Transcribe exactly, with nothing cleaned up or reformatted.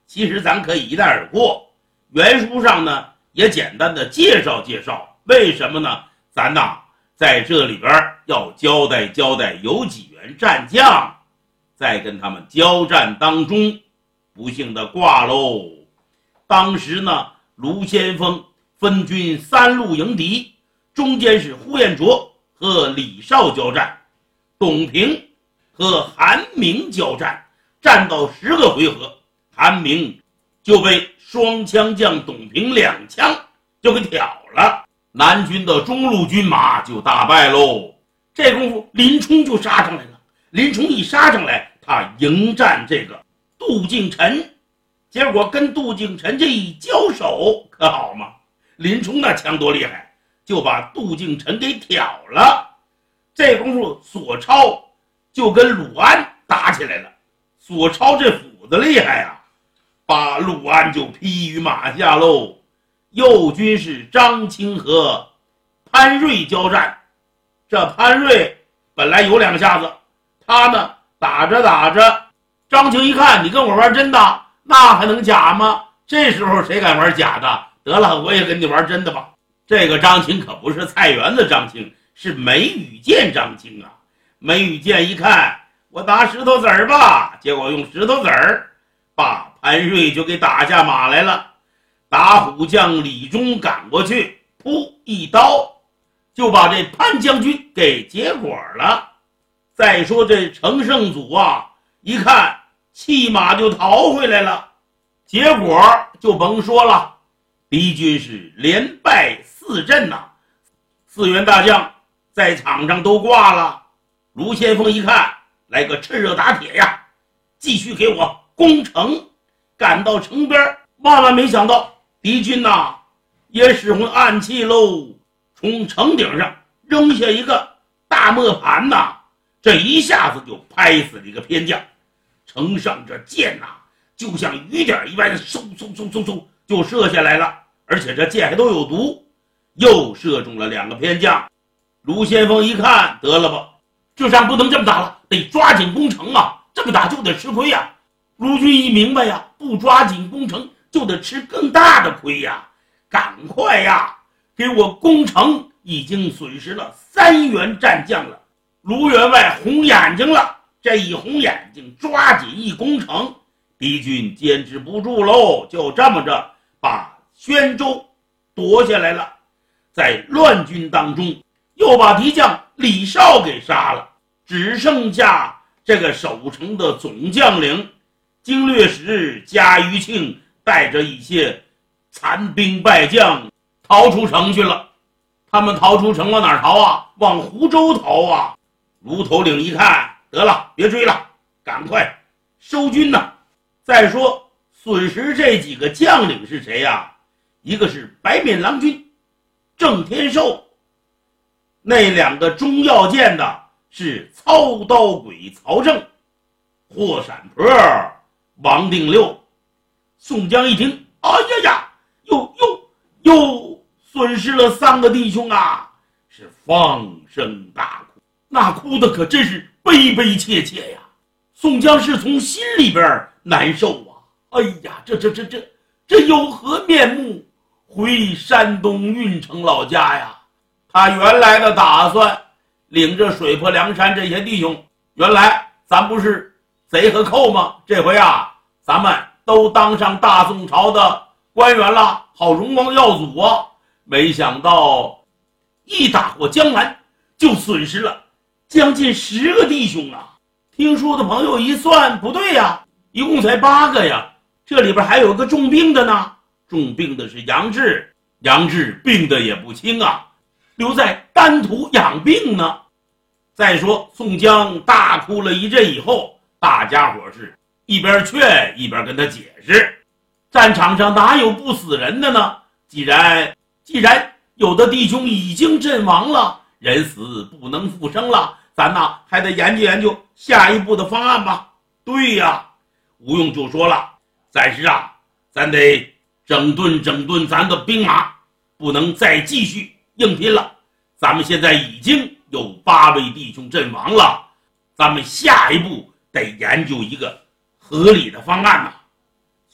其实咱可以一带而过。原书上呢也简单的介绍介绍，为什么呢？咱呐在这里边要交代交代有几员战将在跟他们交战当中不幸的挂喽。当时呢卢先锋分军三路迎敌，中间是呼延灼和李绍交战，董平和韩明交战，战到十个回合，韩明就被双枪将董平两枪就给挑了，南军的中路军马就大败喽。这功夫林冲就杀上来了，林冲一杀上来，他迎战这个杜敬臣，结果跟杜敬臣这一交手，可好嘛，林冲那枪多厉害，就把杜敬臣给挑了。这功夫索超就跟鲁安打起来了，索超这斧子厉害啊，把鲁安就劈于马下喽。右军是张清和潘瑞交战，这潘瑞本来有两下子，他呢打着打着，张清一看你跟我玩真的，那还能假吗？这时候谁敢玩假的？得了，我也跟你玩真的吧。这个张清可不是菜园子张清，是梅雨剑张清啊。梅雨剑一看我打石头子儿吧，结果用石头子儿把潘瑞就给打下马来了。打虎将李忠赶过去，噗一刀就把这潘将军给结果了。再说这程胜祖啊，一看弃马就逃回来了，结果就甭说了，敌军是连败四阵呐、啊，四员大将在场上都挂了。卢先锋一看来个趁热打铁呀，继续给我攻城。赶到城边，万万没想到敌军呐、啊、也使唤暗器喽，从城顶上扔下一个大磨盘呐、啊，这一下子就拍死了一个偏将。城上这箭呐、啊、就像雨点一般的嗖嗖嗖嗖嗖就射下来了，而且这箭还都有毒，又射中了两个偏将。卢先锋一看，得了吧，这仗不能这么打了，得抓紧攻城啊，这么打就得吃亏呀。卢军一明白呀，不抓紧攻城就得吃更大的亏呀，赶快呀，给我攻城，已经损失了三员战将了。卢员外红眼睛了，这一红眼睛，抓紧一攻城，敌军坚持不住喽，就这么着把宣州夺下来了。在乱军当中又把敌将李绍给杀了，只剩下这个守城的总将领经略使贾余庆带着一些残兵败将逃出城去了。他们逃出城往哪儿逃啊？往湖州逃啊。卢头领一看，得了，别追了，赶快收军呐、啊。再说损失这几个将领是谁呀、啊？一个是白面郎君郑天寿，那两个中要见的是操刀鬼曹正、霍闪婆王定六。宋江一听，哎呀呀，又又又损失了三个弟兄啊，是放声大哭，那哭的可真是悲悲切切呀。宋江是从心里边难受啊，哎呀，这这这这这有何面目回山东运城老家呀？他原来的打算，领着水泊梁山这些弟兄，原来咱不是贼和寇吗？这回啊，咱们都当上大宋朝的官员了，好荣光耀祖啊！没想到一打过江南，就损失了将近十个弟兄啊！听书的朋友一算，不对呀，一共才八个呀，这里边还有个重病的呢。重病的是杨志，杨志病的也不轻啊，留在丹徒养病呢。再说宋江大哭了一阵以后，大家伙是一边劝一边跟他解释，战场上哪有不死人的呢？既然既然有的弟兄已经阵亡了，人死不能复生了，咱呐还得研究研究下一步的方案吧。对呀，吴用就说了，暂时啊，咱得整顿整顿咱的兵马，不能再继续硬拼了。咱们现在已经有八位弟兄阵亡了，咱们下一步得研究一个合理的方案呐。